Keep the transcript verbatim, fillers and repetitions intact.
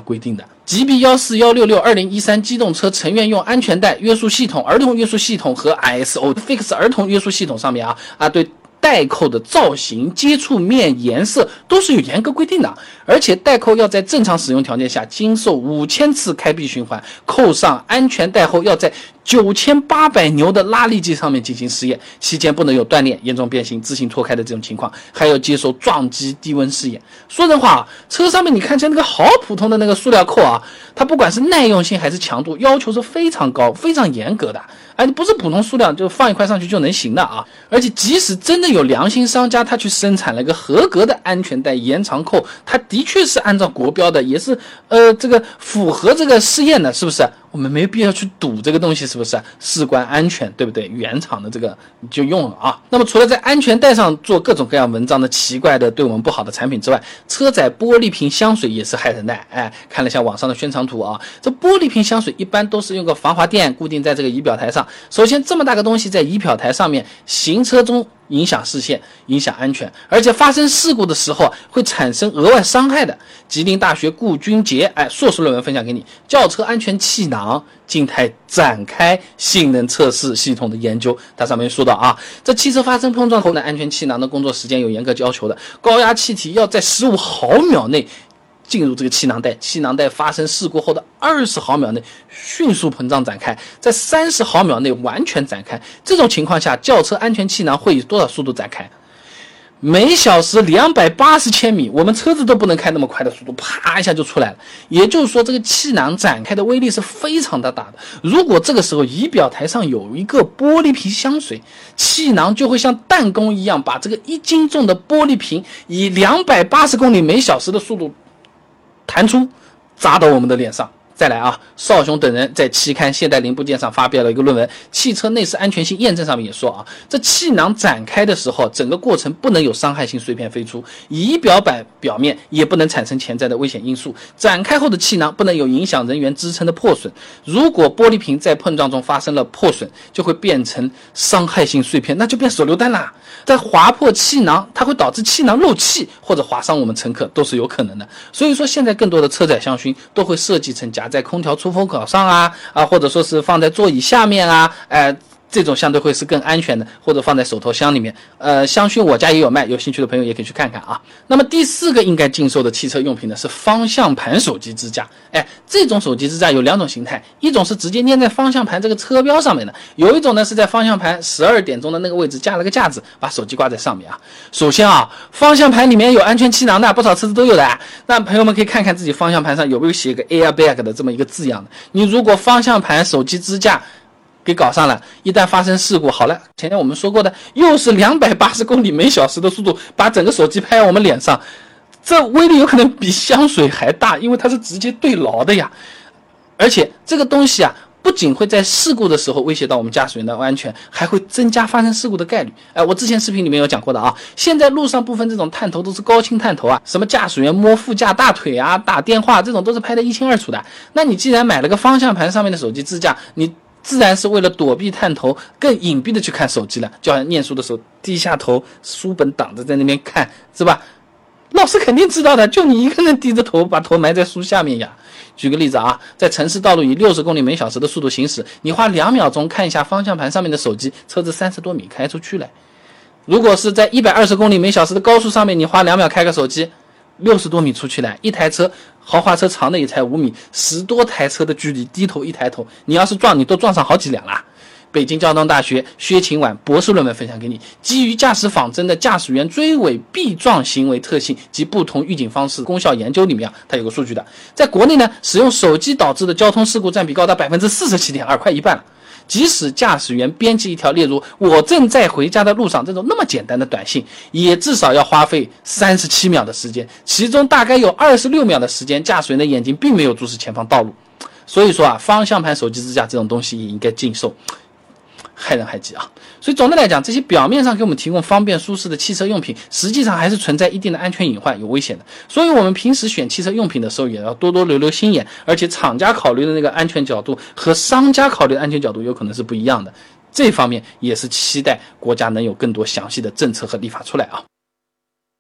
规定的。G B 一四一六六二零一三机动车乘员用安全带约束系统、儿童约束系统和 I S O Fix 儿童约束系统上面啊啊对。带扣的造型、接触面、颜色都是有严格规定的，而且带扣要在正常使用条件下经受五千次开闭循环，扣上安全带后要在九千八百牛的拉力计上面进行实验，期间不能有断裂、严重变形、自行脱开的这种情况，还要接受撞击低温试验。说真话，车上面你看起来那个好普通的那个塑料扣啊，它不管是耐用性还是强度，要求是非常高、非常严格的。哎，不是普通塑料就放一块上去就能行的啊！而且即使真的有良心商家，他去生产了一个合格的安全带延长扣，它的确是按照国标的，也是呃这个符合这个试验的，是不是？我们没必要去赌这个东西是不是事关安全，对不对？原厂的这个就用了啊。那么除了在安全带上做各种各样文章的奇怪的对我们不好的产品之外，车载玻璃瓶香水也是害人的。哎，看了一下网上的宣传图啊，这玻璃瓶香水一般都是用个防滑垫固定在这个仪表台上。首先这么大个东西在仪表台上面，行车中影响视线，影响安全，而且发生事故的时候会产生额外伤害的。吉林大学顾军杰哎硕士论文分享给你，轿车安全气囊静态展开性能测试系统的研究。它上面说到啊，这汽车发生碰撞后的安全气囊的工作时间有严格要求的，高压气体要在十五毫秒内进入这个气囊袋，气囊袋发生事故后的二十毫秒内迅速膨胀展开，在三十毫秒内完全展开。这种情况下，轿车安全气囊会以多少速度展开？每小时两百八十千米，我们车子都不能开那么快的速度，啪一下就出来了。也就是说，这个气囊展开的威力是非常的大的。如果这个时候仪表台上有一个玻璃瓶香水，气囊就会像弹弓一样，把这个一斤重的玻璃瓶以两百八十公里每小时的速度弹出，砸到我们的脸上。再来啊，邵雄等人在期刊《现代零部件》上发表了一个论文，汽车内饰安全性验证上面也说啊，这气囊展开的时候，整个过程不能有伤害性碎片飞出，仪表板表面也不能产生潜在的危险因素，展开后的气囊不能有影响人员支撑的破损。如果玻璃瓶在碰撞中发生了破损，就会变成伤害性碎片，那就变手榴弹啦。在划破气囊，它会导致气囊漏气或者划伤我们乘客，都是有可能的。所以说，现在更多的车载香薰都会设计成夹在空调出风口上啊啊，或者说是放在座椅下面啊，哎。这种相对会是更安全的，或者放在手头箱里面。呃，香薰我家也有卖，有兴趣的朋友也可以去看看啊。那么第四个应该禁售的汽车用品呢是方向盘手机支架。哎，这种手机支架有两种形态，一种是直接粘在方向盘这个车标上面的，有一种呢是在方向盘十二点钟的那个位置架了个架子，把手机挂在上面啊。首先啊，方向盘里面有安全气囊的，不少车子都有的。那朋友们可以看看自己方向盘上有没有写个 airbag 的这么一个字样的。你如果方向盘手机支架给搞上了，一旦发生事故，好了，前面我们说过的，又是两百八十公里每小时的速度，把整个手机拍在我们脸上，这威力有可能比香水还大，因为它是直接对牢的呀。而且这个东西啊，不仅会在事故的时候威胁到我们驾驶员的安全，还会增加发生事故的概率。哎，我之前视频里面有讲过的啊，现在路上部分这种探头都是高清探头啊，什么驾驶员摸副驾大腿啊、打电话，这种都是拍得一清二楚的。那你既然买了个方向盘上面的手机支架，你自然是为了躲避探头，更隐蔽的去看手机了，就好像念书的时候低下头，书本挡着在那边看，是吧？老师肯定知道的，就你一个人低着头，把头埋在书下面呀。举个例子啊，在城市道路以六十公里每小时的速度行驶，你花两秒钟看一下方向盘上面的手机，车子三十多米开出去了。如果是在一百二十公里每小时的高速上面，你花两秒开个手机，六十多米出去了，一台车豪华车长的也才五米，十多台车的距离，低头一抬头，你要是撞，你都撞上好几辆啦。北京交通大学薛勤晚博士论文分享给你，基于驾驶仿真的驾驶员追尾避撞行为特性及不同预警方式功效研究里面啊，它有个数据的，在国内呢，使用手机导致的交通事故占比高达 百分之四十七点二， 快一半了。即使驾驶员编辑一条例如我正在回家的路上这种那么简单的短信，也至少要花费三十七秒的时间，其中大概有二十六秒的时间驾驶员的眼睛并没有注视前方道路。所以说啊，方向盘手机支架这种东西也应该禁售，害人害己啊！所以总的来讲，这些表面上给我们提供方便舒适的汽车用品，实际上还是存在一定的安全隐患，有危险的。所以我们平时选汽车用品的时候，也要多多留留心眼，而且厂家考虑的那个安全角度和商家考虑的安全角度有可能是不一样的。这方面也是期待国家能有更多详细的政策和立法出来啊。